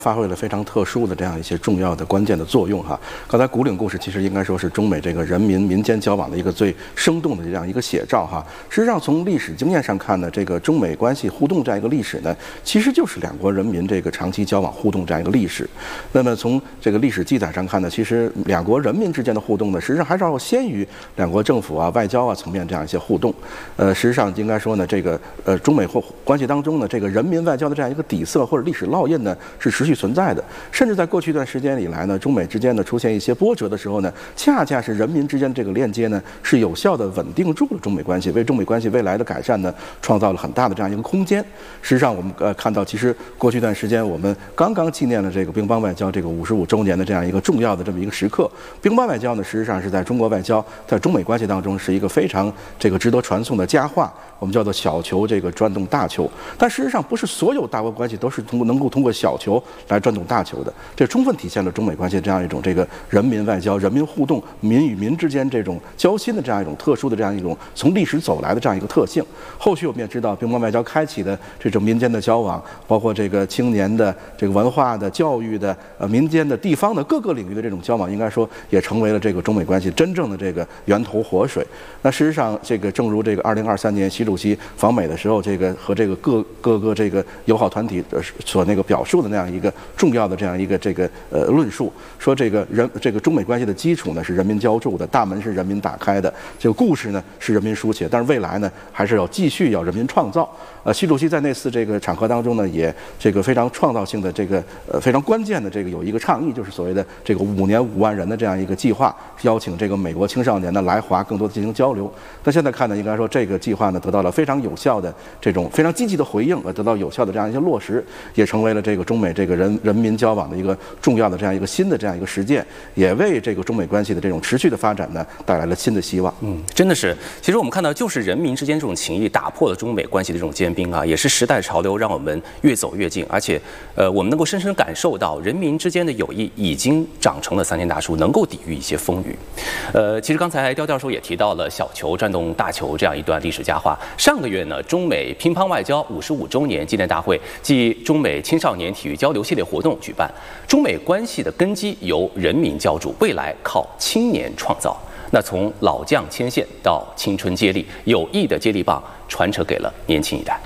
发挥了非常特殊的这样一些重要的关键的作用哈。刚才古岭故事其实应该说是中美这个人民民间交往的一个最生动的这样一个写照哈。实际上从历史经验上看呢，这个中美关系互动这样一个历史呢，其实就是两国人民这个长期交往互动这样一个历史。那么从这个历史记载上看呢，其实两国人民之间的互动呢，实际上还是要先于两国政府啊、外交啊层面这样一些互动。实际上应该说呢，这个中美关系当中呢，这个人民外交的这样一个底色或者历史烙印呢，是持续存在的。甚至在过去一段时间以来呢，中美之间呢出现一些波折的时候呢，恰恰是人民之间这个链接呢，是有效的稳定住了中美关系，为中美关系未来的改善呢，创造了很大的这样一个空间。实际上我们看到，其实过去一段时间我们刚刚纪念了这个乒乓外交这个55周年的这样一个重要的这么一个时刻。乒乓外交呢，实际上是在中国外交在中美关系当中是一个非常这个值得传颂的佳话，我们叫做小球这个转动大球。但事实上不是所有大国关系都是能够通过小球来转动大球的，这充分体现了中美关系这样一种这个人民外交、人民互动、民与民之间这种交心的这样一种特殊的这样一种从历史走来的这样一个特性。后续我们也知道，乒乓外交开启的这种民间的交往，包括这个青年的这个文化的、教育的、民间的、地方的各个领域的这种交往，应该说也成为了这个中美关系真正的这个源头活水。那事实上，这个正如这个2023年习主席访美的时候，这个和这个各个这个友好团体所那个表述的那样一个重要的这样一个这个论述，说这个中美关系的基础呢是人民浇筑的，大门是人民打开的，这个故事呢是人民书写，但是未来呢还是要继续要人民创造。习主席在那次这个场合当中呢，也这个非常创造性的这个非常关键的这个有一个倡议，就是所谓的这个5年5万人的这样一个计划，邀请这个美国青少年呢来华更多的进行交流。但现在看呢，应该说这个计划呢得到了非常有效的这种非常积极的回应，得到有效的这样一些落实，也成为了这个中美这个人民交往的一个重要的这样一个新的这样一个实践，也为这个中美关系的这种持续的发展呢带来了新的希望。 真的是，其实我们看到，就是人民之间这种情谊打破了中美关系的这种坚冰啊，也是时代潮流让我们越走越近，而且我们能够深深感受到人民之间的友谊已经长成了3天大树，能够抵御一些风雨。其实刚才刁教授也提到了小球转动大球这样一段历史佳话。上个月呢，中美乒乓外交55周年纪念大会暨中美青少年体育交流系列活动举办，中美关系的根基由人民浇筑，未来靠青年创造。那从老将牵线到青春接力，友谊的接力棒传承给了年轻一代。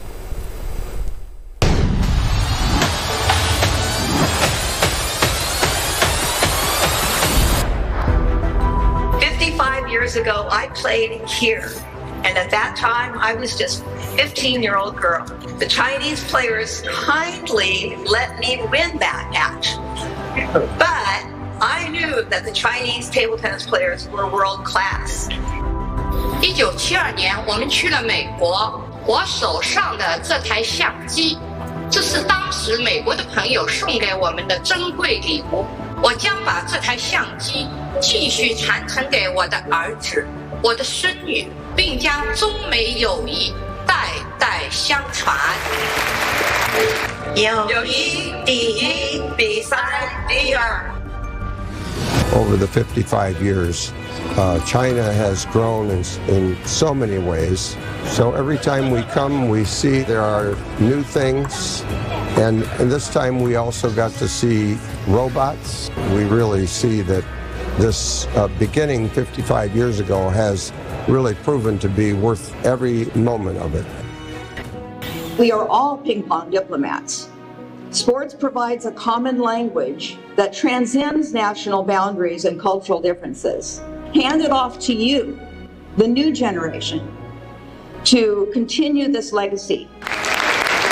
55 years ago, I played here. And at that time, I was just a 15-year-old girl. The Chinese players kindly let me win that match. But I knew that the Chinese table tennis players were world class. 1972年，我们去了美国，我手上的这台相机，这是当时美国的朋友送给我们的珍贵礼物。我将把这台相机继续传承给我的儿子、我的孙女，并将中美友谊代代相传。友谊第一，比赛第二。 Over the 55 years, China has grown in so many ways. So every time we come, we see there are new things. And this time we also got to see robots. We really see that this beginning 55 years ago has really proven to be worth every moment of it. We are all ping pong diplomats. Sports provides a common language that transcends national boundaries and cultural differences. Hand it off to you, the new generation, to continue this legacy.